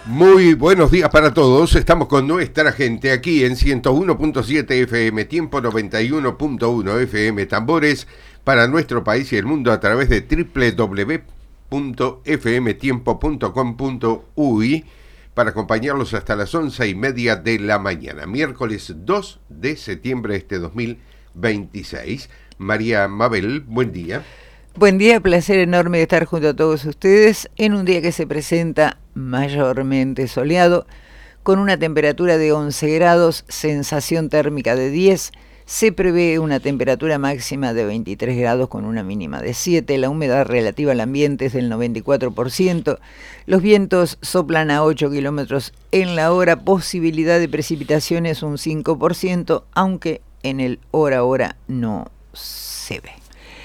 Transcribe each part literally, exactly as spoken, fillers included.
Muy buenos días para todos, estamos con nuestra gente aquí en ciento uno punto siete F M, tiempo noventa y uno punto uno F M, tambores para nuestro país y el mundo a través de doble u doble u doble u punto f m tiempo punto com punto u y para acompañarlos hasta las once y media de la mañana, miércoles dos de septiembre de este dos mil veintiséis. María Mabel, buen día. Buen día, placer enorme de estar junto a todos ustedes en un día que se presenta mayormente soleado, con una temperatura de once grados, sensación térmica de diez, se prevé una temperatura máxima de veintitrés grados con una mínima de siete, la humedad relativa al ambiente es del noventa y cuatro por ciento, los vientos soplan a ocho kilómetros en la hora, posibilidad de precipitaciones un cinco por ciento, aunque en el hora a hora no se ve.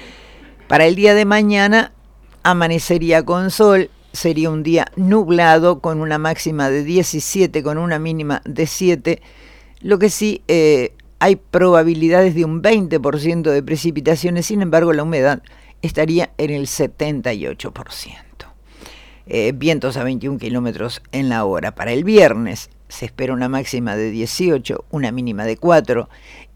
Para el día de mañana amanecería con sol, sería un día nublado con una máxima de diecisiete, con una mínima de siete. Lo que sí, eh, hay probabilidades de un veinte por ciento de precipitaciones, sin embargo la humedad estaría en el setenta y ocho por ciento. Eh, vientos a veintiún kilómetros en la hora. Para el viernes se espera una máxima de dieciocho, una mínima de cuatro.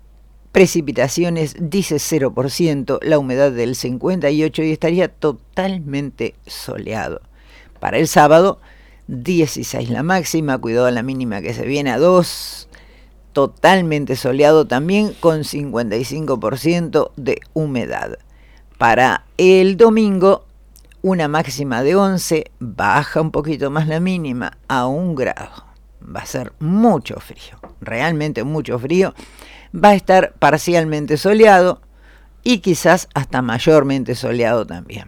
Precipitaciones dice cero por ciento, la humedad del cincuenta y ocho por ciento y estaría totalmente soleado. Para el sábado, dieciséis la máxima, cuidado a la mínima que se viene a dos, totalmente soleado también con cincuenta y cinco por ciento de humedad. Para el domingo, una máxima de once, baja un poquito más la mínima a un grado. Va a ser mucho frío, realmente mucho frío. Va a estar parcialmente soleado y quizás hasta mayormente soleado también,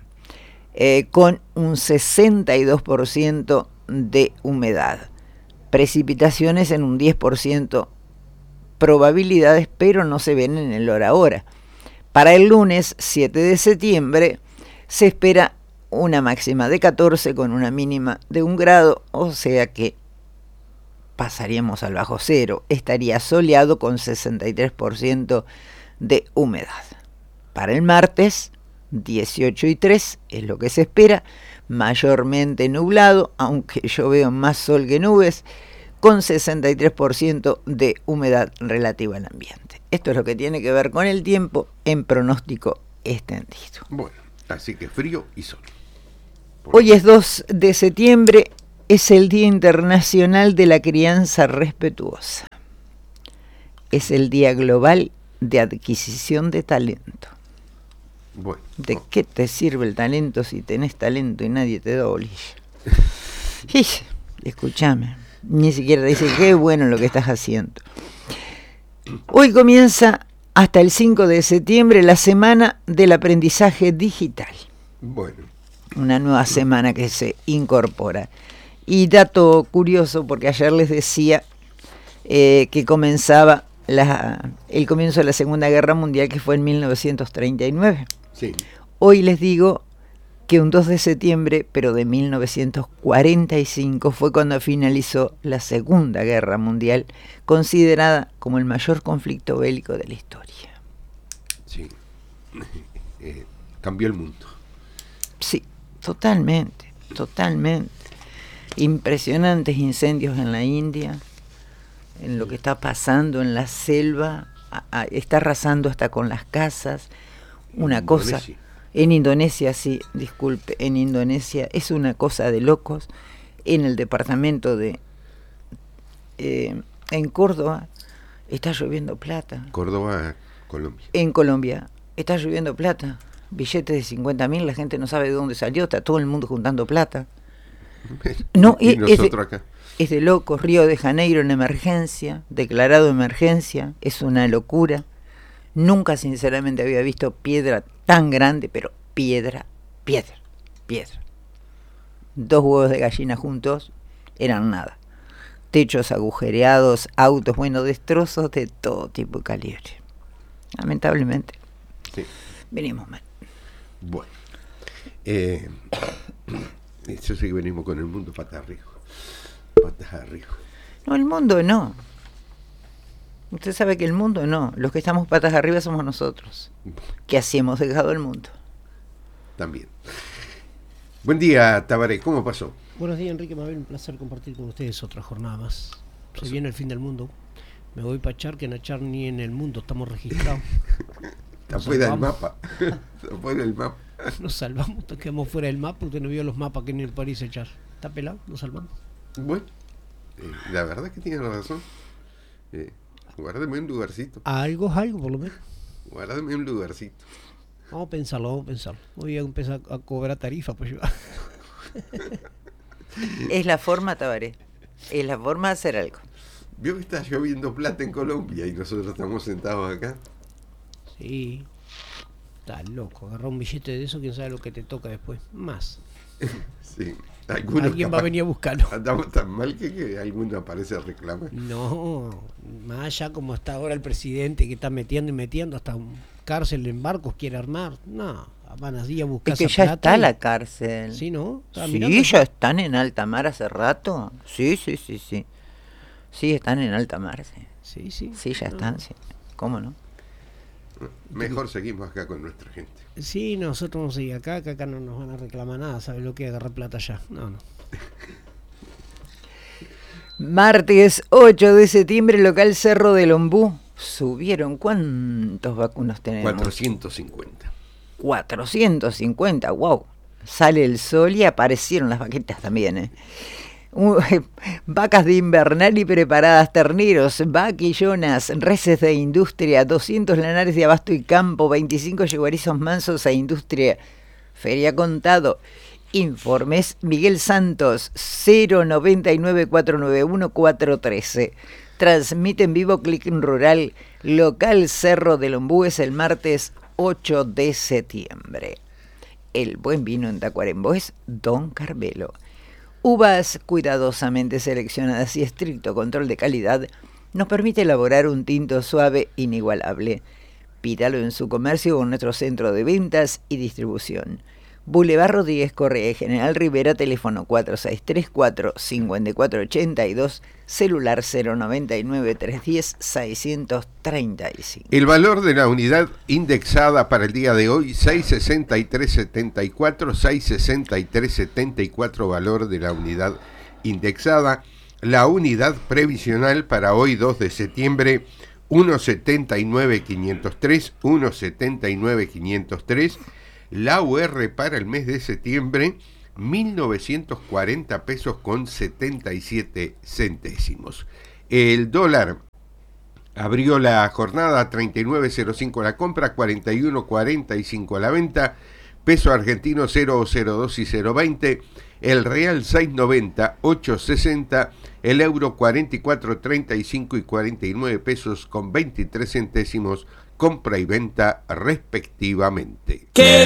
eh, con un sesenta y dos por ciento de humedad. Precipitaciones en un diez por ciento probabilidades, pero no se ven en el hora a hora. Para el lunes siete de septiembre se espera una máxima de catorce con una mínima de un grado, o sea que pasaríamos al bajo cero, estaría soleado con sesenta y tres por ciento de humedad. Para el martes, dieciocho y tres es lo que se espera, mayormente nublado, aunque yo veo más sol que nubes, con sesenta y tres por ciento de humedad relativa al ambiente. Esto es lo que tiene que ver con el tiempo en pronóstico extendido. Bueno, así que frío y sol. Por Hoy es dos de septiembre, es el Día Internacional de la Crianza Respetuosa. Es el Día Global de Adquisición de Talento. Bueno, ¿De no. qué te sirve el talento si tenés talento y nadie te da bolilla? Y, escúchame, ni siquiera te dice qué bueno lo que estás haciendo. Hoy comienza hasta el cinco de septiembre la Semana del Aprendizaje Digital. Bueno. Una nueva semana que se incorpora. Y dato curioso, porque ayer les decía eh, que comenzaba la, el comienzo de la Segunda Guerra Mundial, que fue en mil novecientos treinta y nueve. Sí. Hoy les digo que un dos de septiembre, pero de mil novecientos cuarenta y cinco, fue cuando finalizó la Segunda Guerra Mundial, considerada como el mayor conflicto bélico de la historia. Sí. Eh, cambió el mundo. Sí, totalmente, totalmente. Impresionantes incendios en la India, en lo que está pasando en la selva, a, a, está arrasando hasta con las casas, una en cosa, Indonesia. En Indonesia, sí, disculpe, en Indonesia es una cosa de locos, en el departamento de, eh, en Córdoba, está lloviendo plata. Córdoba, Colombia. En Colombia, está lloviendo plata, billetes de cincuenta mil, la gente no sabe de dónde salió, está todo el mundo juntando plata. No, y es, nosotros es de, acá. Es de locos. Río de Janeiro en emergencia, declarado emergencia, es una locura. Nunca sinceramente había visto piedra tan grande, pero piedra, piedra, piedra. Dos huevos de gallina juntos eran nada. Techos agujereados, autos, bueno, destrozos de todo tipo y calibre. Lamentablemente. Sí. Venimos mal. Bueno. Eh, Yo sé que venimos con el mundo patas arriba. Patas arriba. No, el mundo no. Usted sabe que el mundo no. Los que estamos patas arriba somos nosotros. Que así hemos dejado el mundo. También. Buen día, Tabaré. ¿Cómo pasó? Buenos días, Enrique Mabel, un placer compartir con ustedes otra jornada más. Se viene el fin del mundo. Me voy para echar, que en echar ni en el mundo estamos registrados. Está fuera del mapa. Está fuera del mapa. Nos salvamos, nos quedamos fuera del mapa. Usted no vio los mapas que en el París echar. Está pelado, nos salvamos. Bueno, eh, la verdad es que tiene razón. Eh, guárdame un lugarcito. Algo es algo, por lo menos. Guárdame un lugarcito. Vamos a pensarlo, vamos a pensarlo. Voy a empezar a cobrar tarifa, pues yo. Es la forma, Tabaré. Es la forma de hacer algo. Vio que está lloviendo plata en Colombia y nosotros estamos sentados acá. Sí. Está loco. Agarrar un billete de eso, quién sabe lo que te toca después. Más. Sí. Algunos Alguien capaz, va a venir a buscarlo. Andamos tan mal que, que alguno aparece a reclamar. No, más allá como está ahora el presidente, que está metiendo y metiendo, hasta un cárcel en barcos quiere armar. No, van así a buscar Es que esa ya plata está y- la cárcel. Sí, ¿no? Estaba Sí, mirando. ya están en alta mar hace rato. Sí, sí, sí, sí. Sí, están en alta mar, sí. Sí, sí. Sí, ya No. están, sí. ¿Cómo no? Mejor seguimos acá con nuestra gente. Sí, nosotros vamos a ir acá, que acá no nos van a reclamar nada, ¿sabes lo que es agarrar plata allá? No, no. Martes ocho de septiembre, local Cerro del Ombú. Subieron, ¿cuántos vacunos tenemos? cuatrocientos cincuenta. cuatrocientos cincuenta, wow. Sale el sol y aparecieron las vaquitas también, ¿eh? Uh, vacas de invernal y preparadas, terneros, vaquillonas, reses de industria, doscientos lanares de abasto y campo, veinticinco yeguarizos mansos e industria. Feria contado. Informes Miguel Santos, cero noventa y nueve, cuatro nueve uno, cuatro uno tres. Transmite en vivo Clic Rural, local Cerro del Ombú, es el martes ocho de septiembre. El buen vino en Tacuarembó es Don Carmelo. Uvas cuidadosamente seleccionadas y estricto control de calidad nos permite elaborar un tinto suave inigualable. Pídalo en su comercio o en nuestro centro de ventas y distribución. Boulevard Rodríguez Correa y General Rivera, teléfono cuatro seis tres cuatro, cinco cuatro ocho dos, celular cero noventa y nueve, trescientos diez, seiscientos treinta y cinco. El valor de la unidad indexada para el día de hoy, seiscientos sesenta y tres setenta y cuatro, seiscientos sesenta y tres setenta y cuatro valor de la unidad indexada. La unidad previsional para hoy dos de septiembre, uno setenta y nueve quinientos tres, uno setenta y nueve quinientos tres. La U R para el mes de septiembre, mil novecientos cuarenta pesos con setenta y siete centésimos. El dólar abrió la jornada a treinta y nueve cero cinco la compra, cuarenta y uno cuarenta y cinco la venta. Peso argentino cero cero dos y cero veinte. El real seis noventa, ocho sesenta. El euro cuarenta y cuatro treinta y cinco y cuarenta y nueve pesos con veintitrés centésimos. Compra y venta respectivamente. ¿Qué?